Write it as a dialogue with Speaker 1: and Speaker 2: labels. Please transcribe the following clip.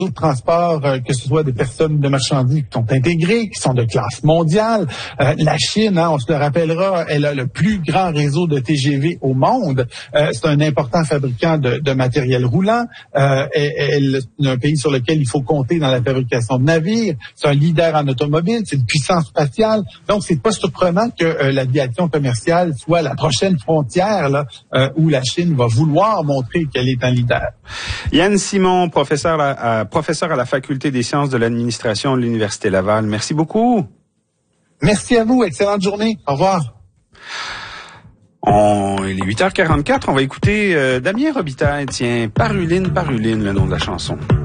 Speaker 1: de transport, que ce soit des personnes de marchandises qui sont intégrées, qui sont de classe mondiale. La Chine, on se le rappellera, elle a le plus grand réseau de TGV au monde. C'est un important fabricant de matériel roulant. Elle est un pays sur lequel il faut compter dans la fabrication de navires. C'est un leader en automobile, c'est une puissance spatiale. Donc, c'est pas surprenant que l'aviation commerciale soit la prochaine frontière là, où la Chine va vouloir montrer qu'elle est un leader.
Speaker 2: Yann Simon, professeur à la Faculté des sciences de l'administration de l'Université Laval. Merci beaucoup.
Speaker 1: Merci à vous. Excellente journée. Au revoir.
Speaker 2: Il est 8h44. On va écouter Damien Robitaille. Tiens, Paruline, le nom de la chanson.